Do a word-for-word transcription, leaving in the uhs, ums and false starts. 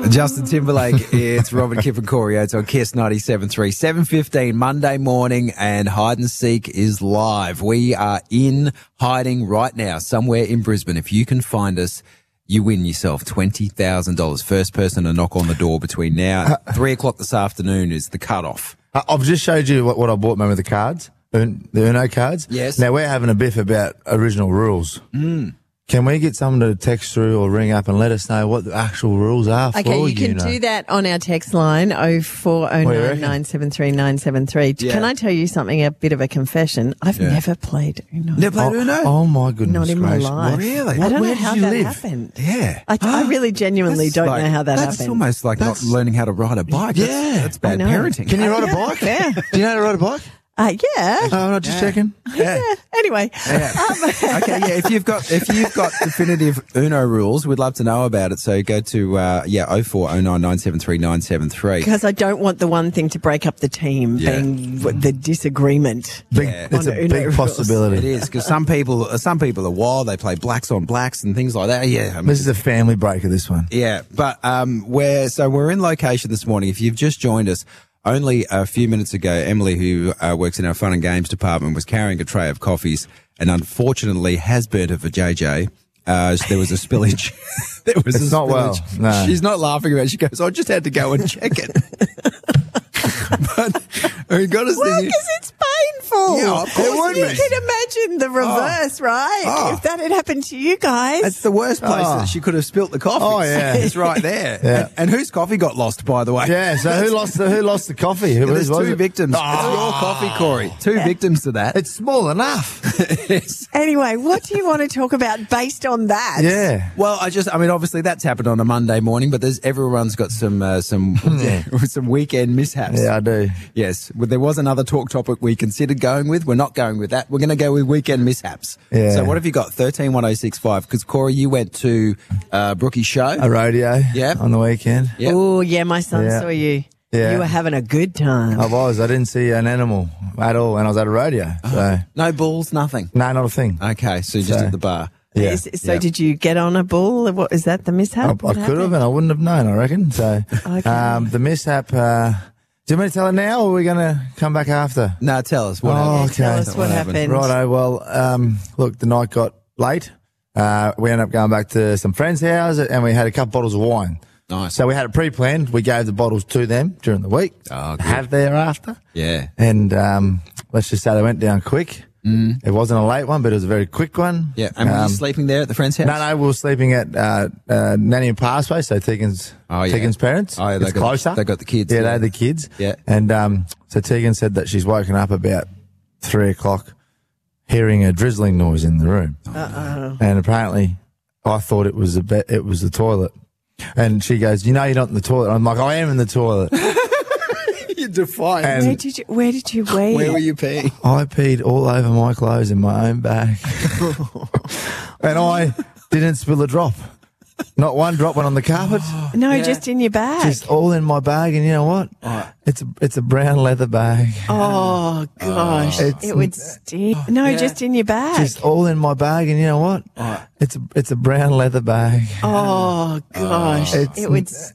Justin Timberlake, it's Robin, Kip and Corey. It's on Kiss ninety-seven point three. seven fifteen Monday morning and Hide and Seek is live. We are in hiding right now somewhere in Brisbane. If you can find us, you win yourself twenty thousand dollars. First person to knock on the door between now and three o'clock this afternoon is the cutoff. I've just showed you what, what I bought, remember the cards? The Uno cards? Yes. Now we're having a biff about original rules. Mm. Can we get someone to text through or ring up and let us know what the actual rules are for Okay, you can Uno? do that on our text line, oh four oh nine, nine seven three, nine seven three. Yeah. Can I tell you something, a bit of a confession? I've Yeah. never played Uno. Never played Oh, Uno? oh my goodness Not in my gracious. life. Really? I don't Where know did how you that live? happened. Yeah. I, I really genuinely That's don't like- know how that That's happened. almost like That's- not learning how to ride a bike. That's, Yeah. that's bad I know. parenting. Can you ride a Yeah, bike? yeah. Do you know how to ride a bike? Uh, yeah. Oh, I'm not just Yeah. checking. Yeah. Anyway, Yeah. Okay, yeah, if you've got if you've got definitive Uno rules, we'd love to know about it. So go to uh yeah, oh four oh nine, nine seven three, nine seven three. because I don't want the one thing to break up the team Yeah. being w- the disagreement. Big, Yeah. It's On a Uno big rules. possibility. It is, because some people some people are wild, they play blacks on blacks and things like that. Yeah. I mean, This is a family breaker, this one. yeah. But um we're so we're in location this morning. If you've just joined us, only a few minutes ago, Emily, who uh, works in our fun and games department, was carrying a tray of coffees and unfortunately has burnt it for J J. Uh, there was a spillage. there was It's a not well, spillage. no. She's not laughing about it. She goes, I just had to go and check it. But we got us Well, thinking, because it's painful. Yeah, of course You it is. can imagine the reverse, right? Oh. If that had happened to you guys. it's the worst place Oh. that she could have spilt the coffee. Oh, yeah. It's right there. Yeah. And, and whose coffee got lost, by the way? Yeah, so who lost the, who lost the coffee? Who There's was two it? victims. Oh. It's your coffee, Corey. Two victims to that. It's small enough. Yes. Anyway, what do you want to talk about based on that? Yeah. Well, I just, I mean, obviously that's happened on a Monday morning, but there's everyone's got some, uh, some, some weekend mishaps. Yeah, I do. Yes. Well, there was another talk topic we considered going with. We're not going with that. We're going to go with weekend mishaps. Yeah. So what have you got? thirteen one oh six five. Because Corey, you went to, uh, Brookie's show. A rodeo Yep. on the weekend. Yep. Oh, yeah, my son Yeah. saw you. Yeah. You were having a good time. I was. I didn't see an animal at all, and I was at a rodeo. So, No bulls, nothing. no, not a thing. Okay. So you're just So- at the bar. Yeah. Is- so Yeah. did you get on a bull? What is that? The I, mishap? I What could have, happened? and I wouldn't have known, I reckon. So, Okay. um, the mishap, uh, do you want me to tell it now, or are we going to come back after? No, tell us what Oh, happened. okay. Tell us what happened. Righto, well, um, look, the night got late. Uh, we ended up going back to some friends' house, and we had a couple bottles of wine. Nice. So we had it pre-planned. We gave the bottles to them during the week. Oh, good. Have thereafter. Yeah. And um, let's just say they went down quick. Mm. It wasn't a late one, but it was a very quick one. Yeah. And were Um, you sleeping there at the friend's house? No, no, we were sleeping at uh, uh, Nanny and Pathway, so Tegan's, Oh, yeah. Tegan's parents. Oh, yeah, they it's got- closer. they got the kids, Yeah, yeah. they had the kids. Yeah. And um, so Tegan said that she's woken up about three o'clock hearing a drizzling noise in the room. Uh-oh. And apparently I thought it was a be- it was the toilet. And she goes, you know you're not in the toilet. I'm like, I am in the toilet. You're defiant. And- Where did you, where did you wee? Where were you peeing? I peed all over my clothes in my own bag. And I didn't spill a drop. Not one drop went on the carpet. No, Yeah. just in your bag. Just all in my bag. And you know what? It's a, it's a brown leather bag. oh, gosh. It's- it would stink. No, Yeah. just in your bag. Just all in my bag. And you know what? It's a, it's a brown leather bag. oh, gosh. It's- it would